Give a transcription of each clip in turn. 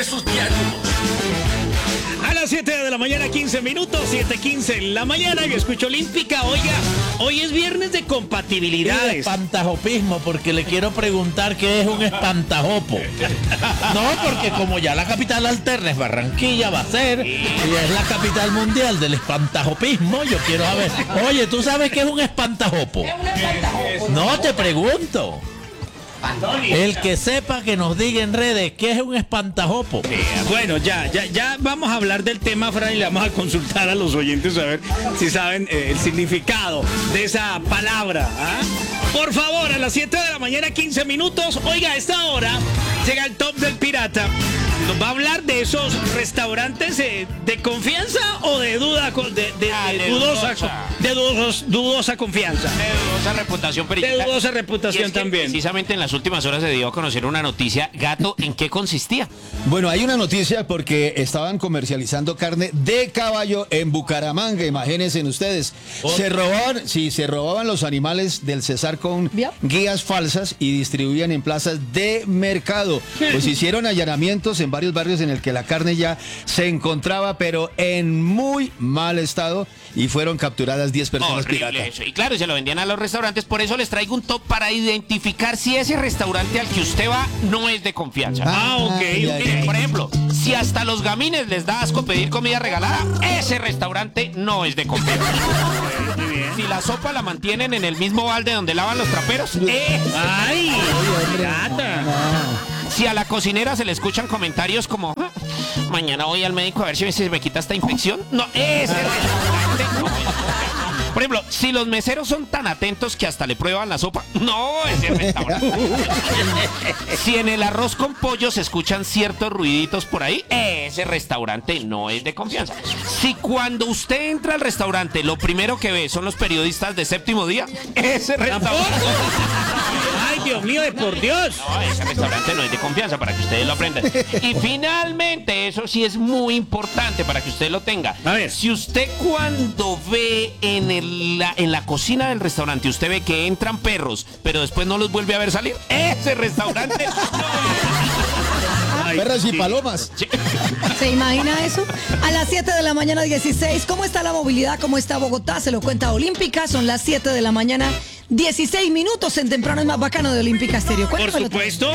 esos diálogos. A las 7 de la mañana, 15 minutos, 7:15 en la mañana, yo escucho Olímpica. Oiga, hoy es viernes de compatibilidades. Espantajopismo, porque le quiero preguntar qué es un espantajopo. No, porque como ya la capital alterna es Barranquilla, va a ser, y es la capital mundial del espantajopismo, yo quiero saber. Oye, ¿tú sabes qué es un espantajopo? No, te pregunto. El que sepa que nos diga en redes qué es un espantajopo. Bueno, ya vamos a hablar del tema, Fran, y le vamos a consultar a los oyentes a ver si saben el significado de esa palabra. ¿Ah? Por favor, a las 7 de la mañana, 15 minutos. Oiga, a esta hora llega el Top del Pirata. Nos va a hablar de esos restaurantes de confianza o de dudosa confianza. De dudosa reputación, pero de dudosa reputación también. Precisamente en las últimas horas se dio a conocer una noticia. Gato, ¿en qué consistía? Bueno, hay una noticia porque estaban comercializando carne de caballo en Bucaramanga, imagínense ustedes. Se robaban los animales del Cesar con guías falsas y distribuían en plazas de mercado. Pues hicieron allanamientos en varios barrios en el que la carne ya se encontraba, pero en muy mal estado, y fueron capturadas 10 personas piratas. Eso. Y claro, se lo vendían a los restaurantes. Por eso les traigo un top para identificar si ese restaurante al que usted va no es de confianza. Ok. Miren, por ejemplo, si hasta los gamines les da asco pedir comida regalada, ese restaurante no es de confianza. Si la sopa la mantienen en el mismo balde donde lavan los traperos, ¡ay! ¡Pirata! Si a la cocinera se le escuchan comentarios como mañana voy al médico a ver si se me quita esta infección, no, ese restaurante no es. Por ejemplo, si los meseros son tan atentos que hasta le prueban la sopa, no, ese restaurante. Si en el arroz con pollo se escuchan ciertos ruiditos por ahí, ese restaurante no es de confianza. Si cuando usted entra al restaurante lo primero que ve son los periodistas de Séptimo Día, ese restaurante... ¡Ay, Dios mío, de por Dios! No, ese restaurante no es de confianza, para que ustedes lo aprendan. Y finalmente, eso sí es muy importante para que usted lo tenga. A ver. Si usted cuando ve en la cocina del restaurante, usted ve que entran perros, pero después no los vuelve a ver salir, ese restaurante no es. Perras y palomas. ¿Se imagina eso? A las 7 de la mañana 16, ¿cómo está la movilidad? ¿Cómo está Bogotá? Se lo cuenta Olímpica, son las 7 de la mañana 16 minutos en Temprano es más bacano de Olímpica Estéreo. Por supuesto,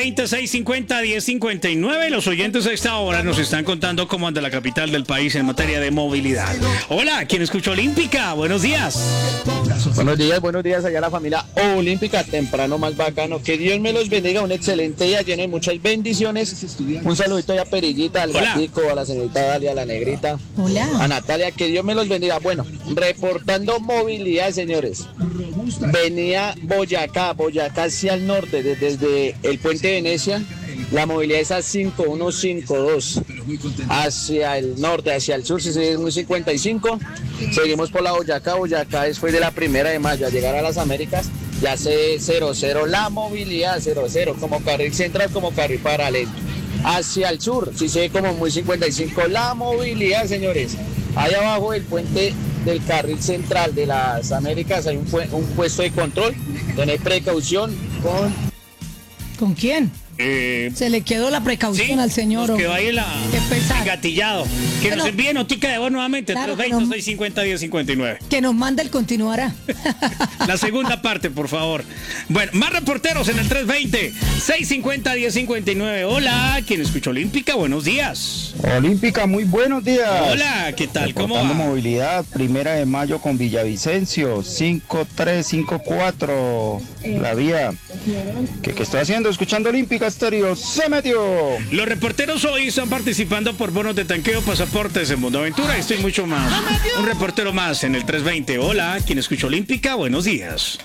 320-650-1059. Los oyentes a esta hora nos están contando cómo anda la capital del país en materia de movilidad. Hola, ¿quién escucha Olímpica? Buenos días. Buenos días allá a la familia Olímpica, Temprano más bacano. Que Dios me los bendiga, un excelente día lleno de muchas bendiciones. Un saludito allá a Perillita, al Gatico, a la señorita Dalia, a la Negrita. Hola. A Natalia, que Dios me los bendiga. Bueno, reportando movilidad, señores. Venía Boyacá hacia el norte, desde el puente de Venecia, la movilidad es a 5152, hacia el norte, hacia el sur, si es muy 55, seguimos por la Boyacá después de la 1 de mayo, a llegar a las Américas, ya se 00, la movilidad 00, como carril central, como carril paralelo. Hacia el sur, si se ve como muy 55, la movilidad, señores, ahí abajo del puente del carril central de las Américas hay un puesto de control, tener precaución ¿Con quién? Se le quedó la precaución al señor. Que vaya engatillado. Que nos envíe notica de voz nuevamente. Claro, 320-650-1059. Que nos mande el continuará. La segunda parte, por favor. Bueno, más reporteros en el 320-650-1059. Hola, ¿quién escucha Olímpica? Buenos días. Olímpica, muy buenos días. Hola, ¿qué tal? ¿Cómo va? Movilidad, 1 de mayo con Villavicencio, 5354. La vía. ¿Qué estoy haciendo? Escuchando Olímpica Estéreo. Se metió. Los reporteros hoy están participando por bonos de tanqueo, pasaportes en Mundo Aventura. Estoy mucho más. Un reportero más en el 320. Hola, ¿quién escucha Olímpica? Buenos días.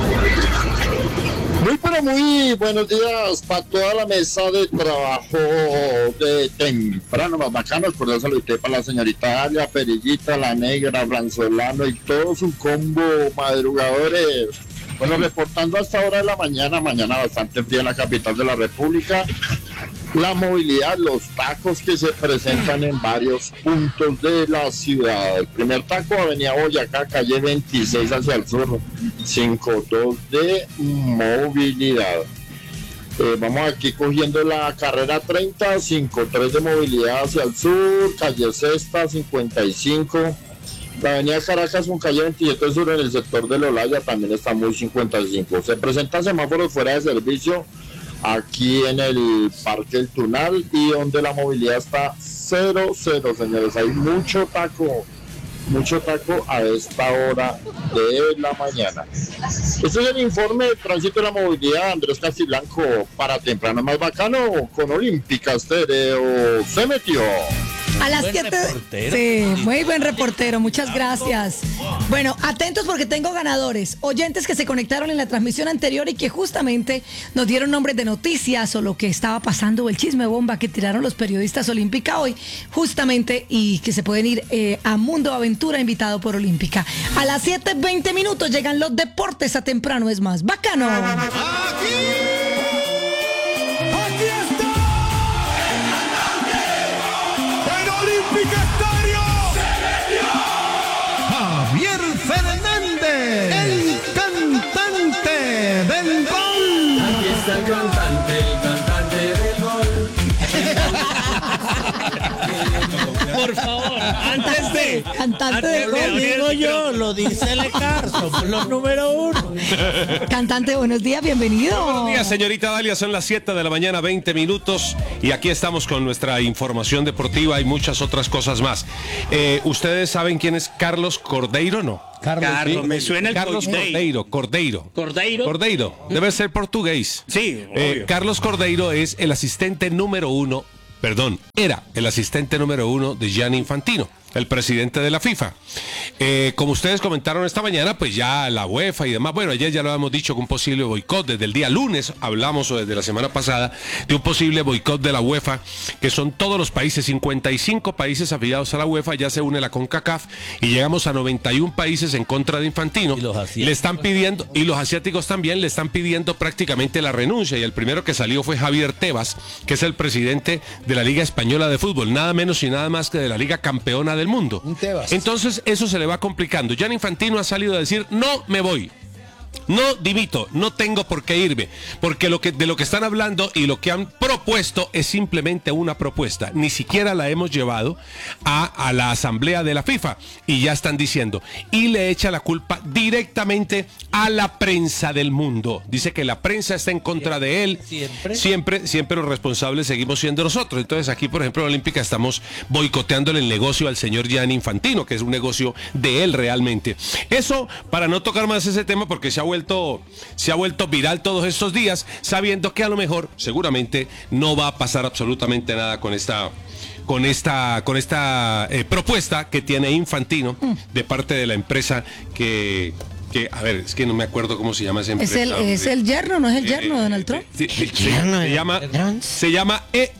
Muy buenos días para toda la mesa de trabajo de Temprano más bacanos. Por eso saludé para la señorita Dalia, Perillita, la Negra, Franzolano y todo su combo madrugadores. Bueno, reportando hasta hora de la mañana bastante fría en la capital de la República. La movilidad, los tacos que se presentan en varios puntos de la ciudad. El primer taco, Avenida Boyacá, calle 26 hacia el sur, 52 de movilidad. Vamos aquí cogiendo la carrera 30, 53 de movilidad hacia el sur, calle Sexta, 55. La avenida Caracas con calle 27 sur en el sector de Olaya también está muy 55. Se presentan semáforos fuera de servicio aquí en el Parque El Tunal y donde la movilidad está 0, señores. Hay mucho taco a esta hora de la mañana. Este es el informe de tránsito de la movilidad. Andrés Castiblanco para Temprano Más Bacano con Olímpica Estéreo. Se metió. A las Buen 7. reportero. Sí, muy buen reportero, muchas gracias. Bueno, atentos porque tengo ganadores, oyentes que se conectaron en la transmisión anterior y que justamente nos dieron nombres de noticias o lo que estaba pasando o el chisme bomba que tiraron los periodistas Olímpica hoy, justamente, y que se pueden ir a Mundo Aventura invitado por Olímpica. A las 7:20 llegan los deportes a Temprano es Más Bacano. Javier Fernández, el cantante del gol. Aquí está el cantante del gol. Por favor, antes de... Cantante de antes gol, abrir el Digo yo, micrófono. lo dice Lecar, somos los número 1. Cantante, buenos días, bienvenido. Buenos días, señorita Dalia, son las 7 de la mañana, 20 minutos, y aquí estamos con nuestra información deportiva y muchas otras cosas más. ¿Ustedes saben quién es Carlos Cordeiro, no? Carlos, me suena el Carlos Cordeiro. Cordeiro, debe ser portugués. Sí, obvio. Carlos Cordeiro es el asistente número 1, era el asistente número 1 de Gianni Infantino, el presidente de la FIFA. Como ustedes comentaron esta mañana, pues ya la UEFA y demás, bueno, ayer ya lo habíamos dicho con un posible boicot, desde el día lunes hablamos, o desde la semana pasada, de un posible boicot de la UEFA, que son todos los países, 55 países afiliados a la UEFA, ya se une la CONCACAF, y llegamos a 91 países en contra de Infantino. Y los asiáticos le están pidiendo, y los asiáticos también, le están pidiendo prácticamente la renuncia, y el primero que salió fue Javier Tebas, que es el presidente de la Liga Española de Fútbol, nada menos y nada más que de la Liga Campeona del Mundo. Entonces eso se le va complicando. Gianni Infantino ha salido a decir: no me voy, no dimito, no tengo por qué irme, porque de lo que están hablando y lo que han propuesto es simplemente una propuesta, ni siquiera la hemos llevado a la asamblea de la FIFA, y ya están diciendo, y le echa la culpa directamente a la prensa del mundo. Dice que la prensa está en contra de él, siempre los responsables seguimos siendo nosotros. Entonces aquí, por ejemplo, en Olímpica estamos boicoteándole el negocio al señor Gianni Infantino, que es un negocio de él realmente. Eso para no tocar más ese tema, porque se ha vuelto viral todos estos días, sabiendo que a lo mejor, seguramente, no va a pasar absolutamente nada con esta propuesta que tiene Infantino de parte de la empresa que a ver, es que no me acuerdo cómo se llama esa empresa. Es el yerno, ¿no es el yerno de Donald Trump? Se llama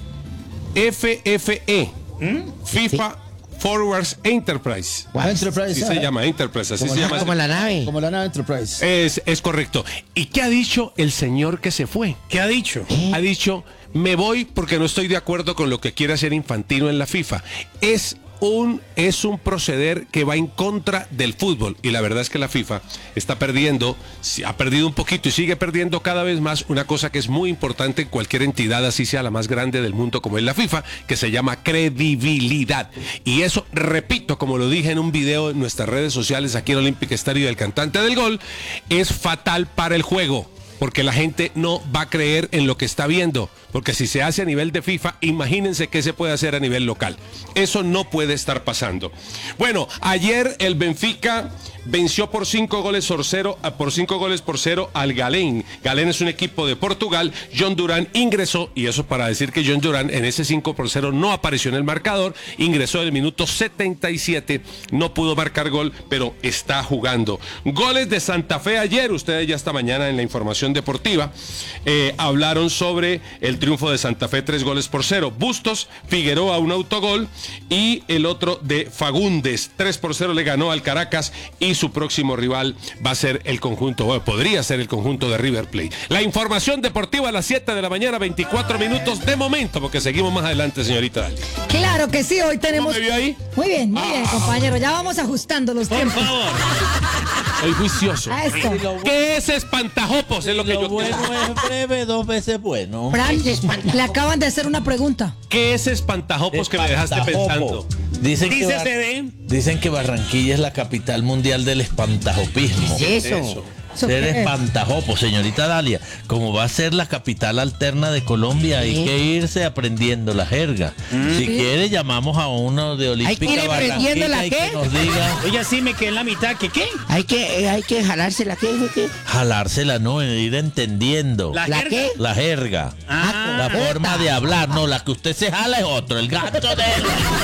FFE, FIFA Forwards Enterprise. Enterprise. Sí, se llama Enterprise, así se llama. Como la nave. Como la nave Enterprise. Es correcto. ¿Y qué ha dicho el señor que se fue? ¿Qué ha dicho? Ha dicho: me voy porque no estoy de acuerdo con lo que quiere hacer Infantino en la FIFA. Es un proceder que va en contra del fútbol, y la verdad es que la FIFA está perdiendo, ha perdido un poquito y sigue perdiendo cada vez más una cosa que es muy importante en cualquier entidad, así sea la más grande del mundo como es la FIFA, que se llama credibilidad. Y eso, repito, como lo dije en un video en nuestras redes sociales aquí en Olímpica Estéreo del cantante del gol, es fatal para el juego, porque la gente no va a creer en lo que está viendo, porque si se hace a nivel de FIFA, imagínense qué se puede hacer a nivel local. Eso no puede estar pasando. Bueno, ayer el Benfica venció por 5 goles por 0 al Galén. Galén es un equipo de Portugal. John Durán ingresó, y eso para decir que John Durán en ese 5-0 no apareció en el marcador, ingresó en el minuto 77, no pudo marcar gol, pero está jugando. Goles de Santa Fe ayer, ustedes ya esta mañana en la información deportiva hablaron sobre el triunfo de Santa Fe, 3-0. Bustos, Figueroa un autogol, y el otro de Fagundes, 3-0 le ganó al Caracas, y su próximo rival va a ser el conjunto, bueno, podría ser el conjunto de River Plate. La información deportiva a las 7 de la mañana, 24 minutos de momento, porque seguimos más adelante, señorita Dalia. Claro que sí, hoy tenemos... ¿Cómo me vio ahí? Muy bien, compañero, ya vamos ajustando los tiempos. Por favor. Soy juicioso. A esto. ¿Qué es espantajopos? Es lo que Lo yo bueno es breve, 2 veces bueno. Fran, le acaban de hacer una pregunta. ¿Qué es espantajopos que me dejaste Espantajopo. pensando? Dicen que Barranquilla es la capital mundial del espantajopismo. ¿Qué es eso? Ser espantajopo, señorita Dalia. Como va a ser la capital alterna de Colombia, hay que irse aprendiendo la jerga. Si quiere, llamamos a uno de Olímpica ir aprendiendo la Barranquilla y qué? que nos diga. Oiga, sí, me quedé en la mitad. ¿Qué? Hay que jalársela, ¿qué? Jalársela, no, ir entendiendo. ¿La ¿La jerga? qué? La jerga. La forma de hablar. No, la que usted se jala es otro. El gato de él.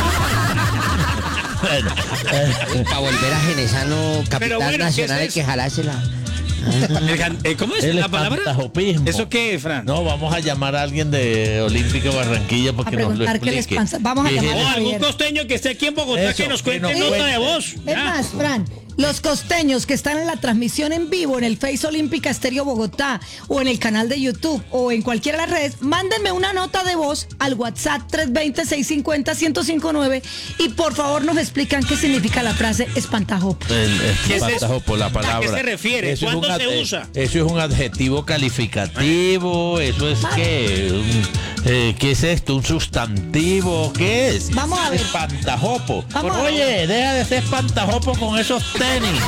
Bueno, Para volver a Genesano, capital bueno, ¿qué nacional, es hay que eso? jalársela. ¿Cómo es el la palabra? espantajopismo. ¿Eso qué es, Fran? No, vamos a llamar a alguien de Olímpica Barranquilla para A que nos lo preguntar qué les explique. pasa. Vamos a ¿Qué es llamar O a el- algún Javier. costeño que esté aquí en Bogotá Eso, que nos que cuente nos nota de cuente. voz. Es Ya. más, Fran, los costeños que están en la transmisión en vivo en el Face Olímpica Estéreo Bogotá o en el canal de YouTube o en cualquiera de las redes, mándenme una nota de voz al WhatsApp 320-650-1059 y por favor nos explican qué significa la frase espantajopo. El ¿Qué es espantajopo, la palabra. ¿A qué se refiere? Eso es ¿Cuándo un se usa? Eso es un adjetivo calificativo, eso es qué, ¿qué es esto? ¿Un sustantivo? ¿Qué es? Vamos a ver. Espantajopo. Vamos a ver. Oye, deja de ser espantajopo con esos tenis.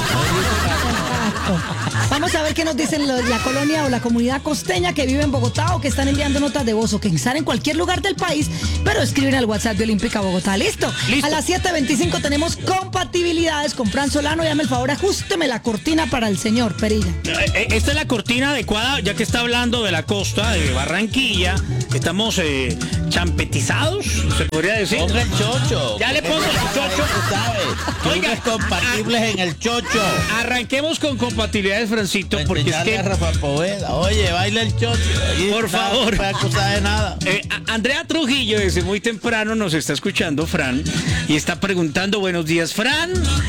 Exacto. Vamos a ver qué nos dicen la colonia o la comunidad costeña que vive en Bogotá o que están enviando notas de voz o que están en cualquier lugar del país, pero escriben al WhatsApp de Olímpica Bogotá. ¿Listo? Listo. A las 7:25 tenemos compatibilidades con Fran Solano. Llame el favor, ajústeme la cortina para el señor Perilla. Esta es la cortina adecuada, ya que está hablando de la costa de Barranquilla. Estamos champetizados, se podría decir. Ponga el chocho. Ya le pongo el chocho. ¿Sabe? Que Oiga, uno es compatibles en el chocho. Arranquemos con compatibilidades, Francito, porque es Enseñarle que... a Rafa Poveda. Oye, baila el chocho. Ahí Por está, favor. No puede acusar de nada. Andrea Trujillo desde muy temprano nos está escuchando, Fran, y está preguntando, buenos días, Fran,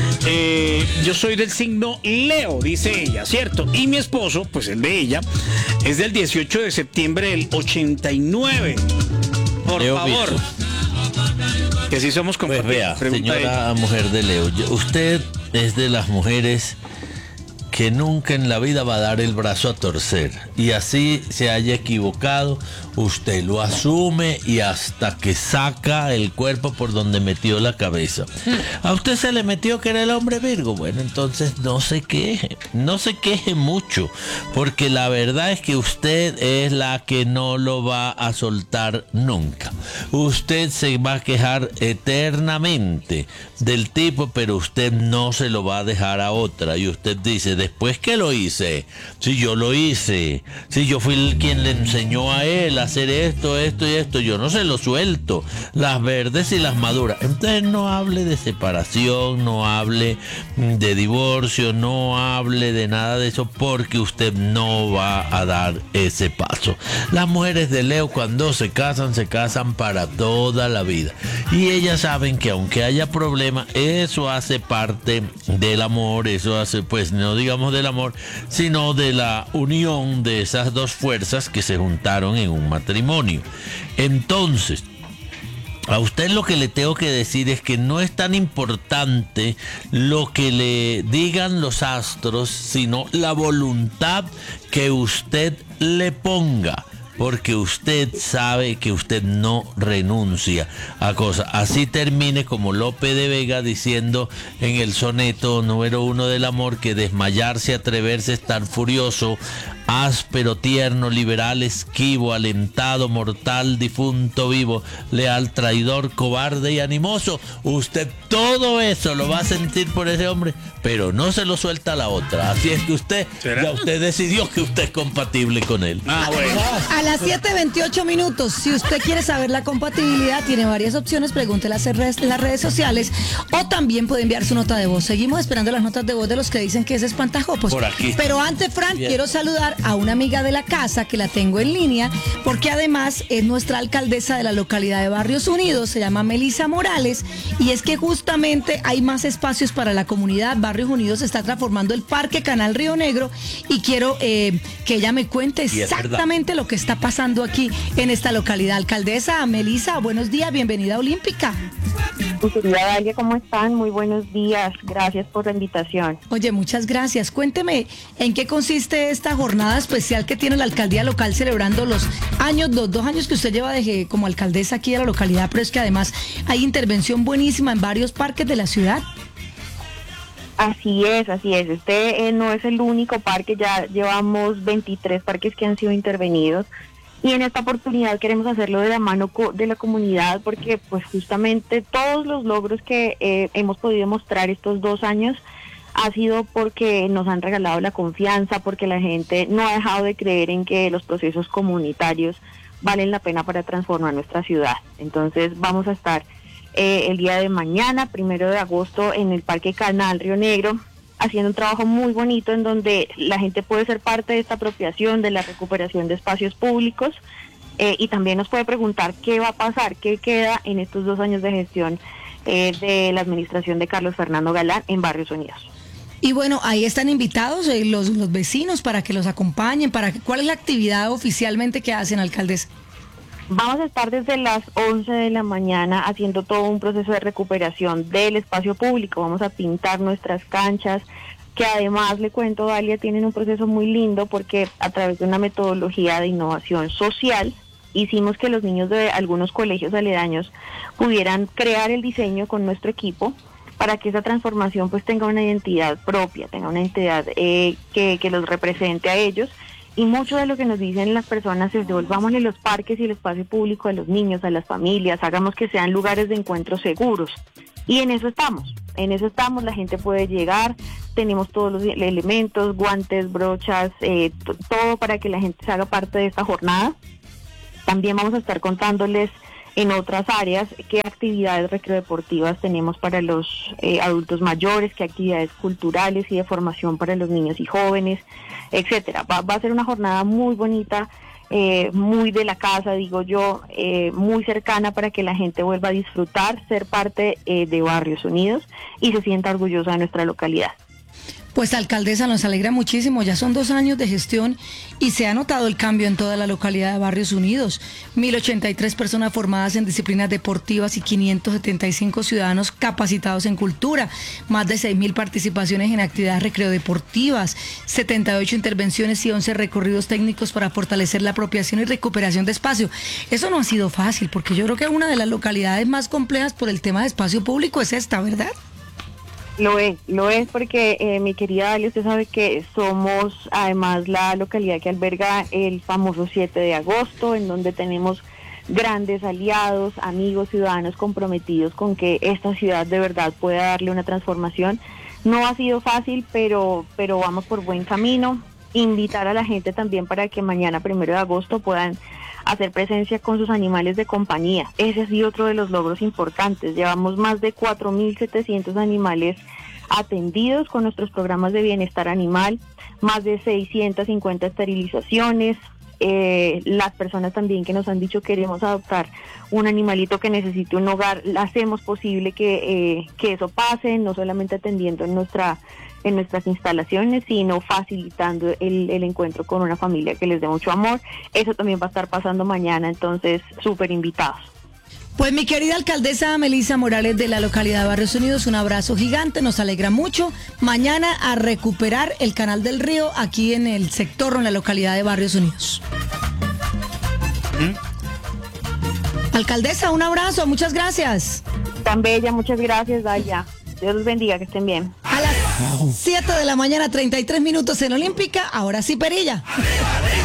yo soy del signo Leo, dice ella, ¿cierto? Y mi esposo, pues el de ella, es del 18 de septiembre del 89. Por Leo favor. Visto. Que si somos Pues compatibles. vea, Pregunta señora mujer de Leo, usted es de las mujeres que nunca en la vida va a dar el brazo a torcer. Y así se haya equivocado, usted lo asume y hasta que saca el cuerpo por donde metió la cabeza. A usted se le metió que era el hombre Virgo. Bueno, entonces no se queje mucho, porque la verdad es que usted es la que no lo va a soltar nunca. Usted se va a quejar eternamente del tipo, pero usted no se lo va a dejar a otra. Y usted dice, después que lo hice, si yo lo hice, si yo fui quien le enseñó a él a hacer esto y esto, yo no se lo suelto, las verdes y las maduras. Entonces no hable de separación, no hable de divorcio, no hable de nada de eso, porque usted no va a dar ese paso. Las mujeres de Leo, cuando se casan para toda la vida, y ellas saben que aunque haya problemas, eso hace parte del amor, eso hace, pues no digamos del amor, sino de la unión de esas dos fuerzas que se juntaron en un matrimonio. Entonces, a usted lo que le tengo que decir es que no es tan importante lo que le digan los astros, sino la voluntad que usted le ponga. Porque usted sabe que usted no renuncia a cosas. Así termine como Lope de Vega diciendo en el soneto número 1 del amor que desmayarse, atreverse, estar furioso, áspero, tierno, liberal, esquivo, alentado, mortal, difunto, vivo, leal, traidor, cobarde y animoso. Usted todo eso lo va a sentir por ese hombre, pero no se lo suelta a la otra. Así es que usted, ya usted decidió que usted es compatible con él. Bueno. A las 7:28 minutos, si usted quiere saber la compatibilidad, tiene varias opciones, pregúntela en las redes sociales o también puede enviar su nota de voz. Seguimos esperando las notas de voz de los que dicen que es espantajopos. Por aquí. Pero antes, Fran, Bien. quiero saludar a una amiga de la casa que la tengo en línea, porque además es nuestra alcaldesa de la localidad de Barrios Unidos, se llama Melisa Morales, y es que justamente hay más espacios para la comunidad. Barrios Unidos está transformando el Parque Canal Río Negro y quiero que ella me cuente Y es exactamente lo que está está pasando aquí en esta localidad. Alcaldesa Melisa, buenos días, bienvenida a Olímpica. Querida Dalia, ¿cómo están? Muy buenos días, gracias por la invitación. Oye, muchas gracias. Cuénteme, ¿en qué consiste esta jornada especial que tiene la alcaldía local celebrando los dos años que usted lleva como alcaldesa aquí de la localidad, pero es que además hay intervención buenísima en varios parques de la ciudad? Así es. Este no es el único parque, ya llevamos 23 parques que han sido intervenidos. Y en esta oportunidad queremos hacerlo de la mano de la comunidad porque pues justamente todos los logros que hemos podido mostrar estos 2 años ha sido porque nos han regalado la confianza, porque la gente no ha dejado de creer en que los procesos comunitarios valen la pena para transformar nuestra ciudad. Entonces vamos a estar el día de mañana, 1 de agosto, en el Parque Canal Río Negro, haciendo un trabajo muy bonito en donde la gente puede ser parte de esta apropiación, de la recuperación de espacios públicos y también nos puede preguntar qué va a pasar, qué queda en estos 2 años de gestión de la administración de Carlos Fernando Galán en Barrios Unidos. Y bueno, ahí están invitados los vecinos para que los acompañen. ¿Cuál es la actividad oficialmente que hacen, alcaldesa? Vamos a estar desde las 11 de la mañana haciendo todo un proceso de recuperación del espacio público. Vamos a pintar nuestras canchas, que además, le cuento, Dalia, tienen un proceso muy lindo porque a través de una metodología de innovación social hicimos que los niños de algunos colegios aledaños pudieran crear el diseño con nuestro equipo para que esa transformación pues tenga una identidad propia, tenga una identidad que los represente a ellos. Y mucho de lo que nos dicen las personas es devolvámosle los parques y el espacio público a los niños, a las familias, hagamos que sean lugares de encuentro seguros. Y en eso estamos, la gente puede llegar, tenemos todos los elementos, guantes, brochas, todo para que la gente se haga parte de esta jornada. También vamos a estar contándoles en otras áreas qué actividades recreodeportivas tenemos para los adultos mayores, qué actividades culturales y de formación para los niños y jóvenes, etcétera. Va a ser una jornada muy bonita, muy de la casa, digo yo, muy cercana para que la gente vuelva a disfrutar, ser parte de Barrios Unidos y se sienta orgullosa de nuestra localidad. Pues alcaldesa, nos alegra muchísimo, ya son 2 años de gestión y se ha notado el cambio en toda la localidad de Barrios Unidos. 1.083 personas formadas en disciplinas deportivas y 575 ciudadanos capacitados en cultura, más de 6.000 participaciones en actividades recreodeportivas, 78 intervenciones y 11 recorridos técnicos para fortalecer la apropiación y recuperación de espacio. Eso no ha sido fácil porque yo creo que una de las localidades más complejas por el tema de espacio público es esta, ¿verdad? Lo es porque mi querida Dalia, usted sabe que somos además la localidad que alberga el famoso 7 de agosto, en donde tenemos grandes aliados, amigos, ciudadanos comprometidos con que esta ciudad de verdad pueda darle una transformación. No ha sido fácil, pero vamos por buen camino. Invitar a la gente también para que mañana, 1 de agosto, puedan hacer presencia con sus animales de compañía. Ese ha sido otro de los logros importantes. Llevamos más de 4.700 animales atendidos con nuestros programas de bienestar animal, más de 650 esterilizaciones. Las personas también que nos han dicho queremos adoptar un animalito que necesite un hogar, hacemos posible que eso pase, no solamente atendiendo en nuestras instalaciones, sino facilitando el encuentro con una familia que les dé mucho amor. Eso también va a estar pasando mañana, entonces súper invitados. Pues mi querida alcaldesa Melisa Morales de la localidad de Barrios Unidos, un abrazo gigante, nos alegra mucho. Mañana a recuperar el Canal del Río aquí en el sector, en la localidad de Barrios Unidos. Alcaldesa, un abrazo, muchas gracias. Tan bella, muchas gracias, Dalia. Dios los bendiga, que estén bien. A las 7 de la mañana, 33 minutos en Olímpica, ahora sí, Perilla.